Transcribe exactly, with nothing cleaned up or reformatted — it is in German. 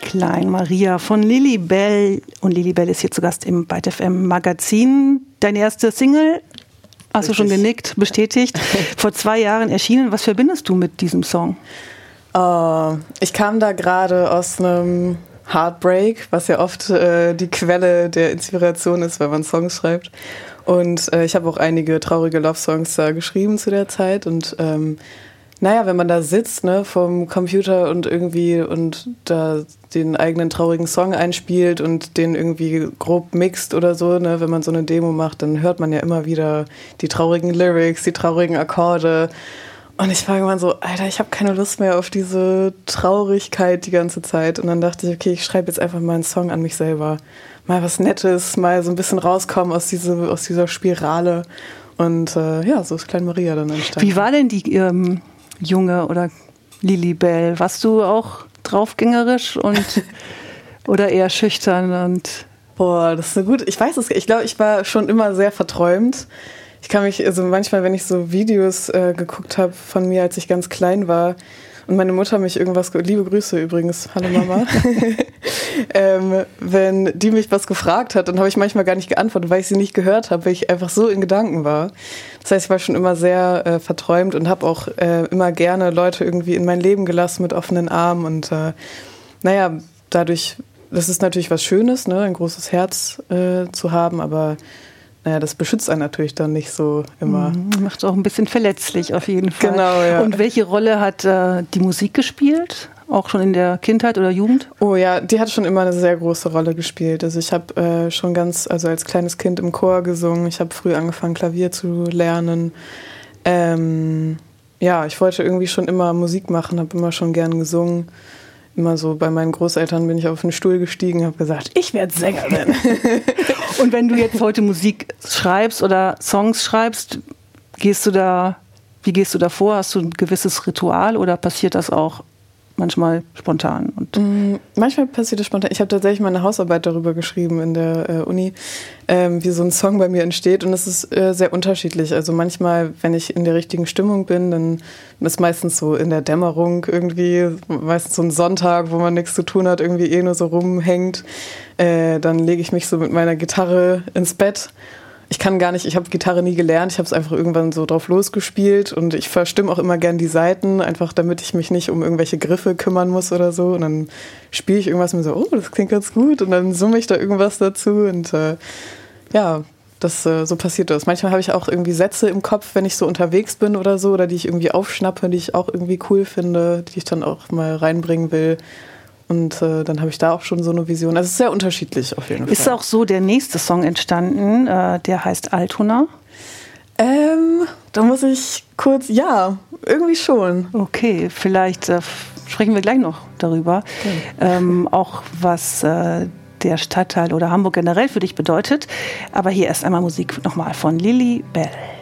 Klein Maria von Lilibelle. Und Lilibelle ist hier zu Gast im Byte F M Magazin. Deine erste Single, hast du schon genickt, bestätigt, vor zwei Jahren erschienen. Was verbindest du mit diesem Song? Uh, ich kam da gerade aus einem Heartbreak, was ja oft äh, die Quelle der Inspiration ist, wenn man Songs schreibt. Und äh, ich habe auch einige traurige Love-Songs da geschrieben zu der Zeit. Und ähm, naja, wenn man da sitzt, ne, vom Computer und irgendwie und da den eigenen traurigen Song einspielt und den irgendwie grob mixt oder so, ne, wenn man so eine Demo macht, dann hört man ja immer wieder die traurigen Lyrics, die traurigen Akkorde. Und ich war irgendwann so, Alter, ich habe keine Lust mehr auf diese Traurigkeit die ganze Zeit. Und dann dachte ich, okay, ich schreibe jetzt einfach mal einen Song an mich selber. Mal was Nettes, mal so ein bisschen rauskommen aus, diese, aus dieser Spirale. Und äh, ja, so ist Klein Maria dann entstanden. Wie war denn die ähm, Junge oder Lilibelle? Warst du auch draufgängerisch und oder eher schüchtern? Und Boah, das ist so gut. Ich weiß es, ich glaube, ich war schon immer sehr verträumt. Ich kann mich, also manchmal, wenn ich so Videos äh, geguckt habe von mir, als ich ganz klein war und meine Mutter mich irgendwas, liebe Grüße übrigens, hallo Mama, ähm, wenn die mich was gefragt hat, dann habe ich manchmal gar nicht geantwortet, weil ich sie nicht gehört habe, weil ich einfach so in Gedanken war. Das heißt, ich war schon immer sehr äh, verträumt und habe auch äh, immer gerne Leute irgendwie in mein Leben gelassen mit offenen Armen und äh, naja, dadurch, das ist natürlich was Schönes, ne, ein großes Herz äh, zu haben, aber naja, das beschützt einen natürlich dann nicht so immer. Macht auch ein bisschen verletzlich auf jeden Fall. Genau, ja. Und welche Rolle hat äh, die Musik gespielt? Auch schon in der Kindheit oder Jugend? Oh ja, die hat schon immer eine sehr große Rolle gespielt. Also ich habe äh, schon ganz, also als kleines Kind im Chor gesungen. Ich habe früh angefangen, Klavier zu lernen. Ähm, ja, ich wollte irgendwie schon immer Musik machen, habe immer schon gern gesungen. Immer so bei meinen Großeltern bin ich auf den Stuhl gestiegen und habe gesagt, ich werde Sängerin. Und wenn du jetzt heute Musik schreibst oder Songs schreibst, gehst du da, wie gehst du da vor? Hast du ein gewisses Ritual oder passiert das auch manchmal spontan? Und mm, manchmal passiert das spontan. Ich habe tatsächlich meine Hausarbeit darüber geschrieben in der äh, Uni, ähm, wie so ein Song bei mir entsteht. Und es ist äh, sehr unterschiedlich. Also manchmal, wenn ich in der richtigen Stimmung bin, dann ist meistens so in der Dämmerung irgendwie, meistens so ein Sonntag, wo man nichts zu tun hat, irgendwie eh nur so rumhängt. Äh, dann lege ich mich so mit meiner Gitarre ins Bett. Ich kann gar nicht, ich habe Gitarre nie gelernt, ich habe es einfach irgendwann so drauf losgespielt und ich verstimme auch immer gern die Saiten, einfach damit ich mich nicht um irgendwelche Griffe kümmern muss oder so und dann spiele ich irgendwas und so, oh, das klingt ganz gut und dann summe ich da irgendwas dazu und äh, ja, das, äh, so passiert das. Manchmal habe ich auch irgendwie Sätze im Kopf, wenn ich so unterwegs bin oder so oder die ich irgendwie aufschnappe, die ich auch irgendwie cool finde, die ich dann auch mal reinbringen will. Und äh, dann habe ich da auch schon so eine Vision. Also es ist sehr unterschiedlich auf jeden Fall. Ist auch so der nächste Song entstanden, äh, der heißt Altona? Ähm, da muss ich kurz, ja, irgendwie schon. Okay, vielleicht äh, sprechen wir gleich noch darüber. Okay. Ähm, auch was äh, der Stadtteil oder Hamburg generell für dich bedeutet. Aber hier erst einmal Musik nochmal von Lilibelle.